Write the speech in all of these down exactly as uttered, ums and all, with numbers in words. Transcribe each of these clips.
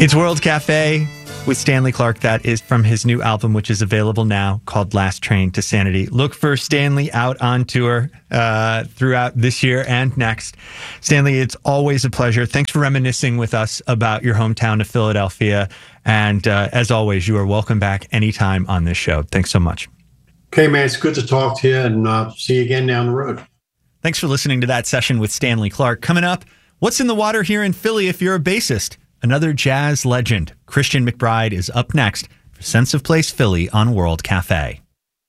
It's World Cafe with Stanley Clarke. That is from his new album, which is available now, called Last Train to Sanity. Look for Stanley out on tour uh, throughout this year and next. Stanley, it's always a pleasure. Thanks for reminiscing with us about your hometown of Philadelphia. And uh, as always, you are welcome back anytime on this show. Thanks so much. Okay, man, it's good to talk to you, and uh, see you again down the road. Thanks for listening to that session with Stanley Clarke. Coming up, what's in the water here in Philly if you're a bassist? Another jazz legend, Christian McBride, is up next for Sense of Place Philly on World Cafe.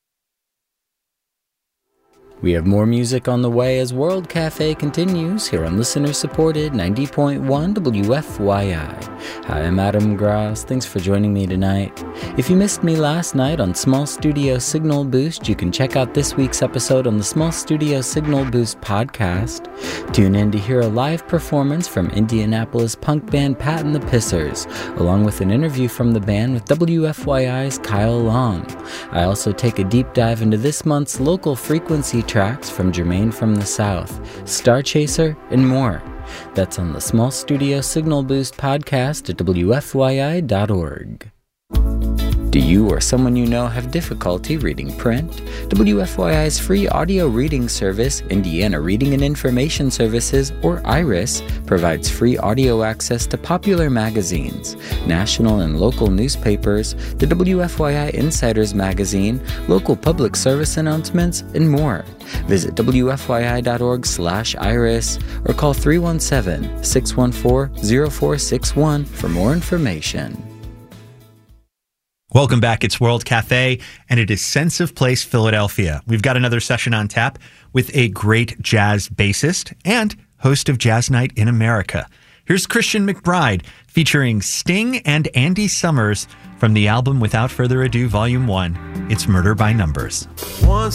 We have more music on the way as World Cafe continues here on listener-supported ninety point one W F Y I. Hi, I'm Adam Gross. Thanks for joining me tonight. If you missed me last night on Small Studio Signal Boost, you can check out this week's episode on the Small Studio Signal Boost podcast. Tune in to hear a live performance from Indianapolis punk band Pat and the Pissers, along with an interview from the band with W F Y I's Kyle Long. I also take a deep dive into this month's local frequency tracks from Jermaine from the South, Star Chaser, and more. That's on the Small Studio Signal Boost podcast at W F Y I dot org. Do you or someone you know have difficulty reading print? W F Y I's free audio reading service, Indiana Reading and Information Services, or IRIS, provides free audio access to popular magazines, national and local newspapers, the W F Y I Insiders magazine, local public service announcements, and more. Visit W F Y I dot org slash iris or call three one seven, six one four, zero four six one for more information. Welcome back. It's World Cafe, and it is Sense of Place Philadelphia. We've got another session on tap with a great jazz bassist and host of Jazz Night in America. Here's Christian McBride featuring Sting and Andy Summers from the album Without Further Ado, Volume one. It's Murder by Numbers. Once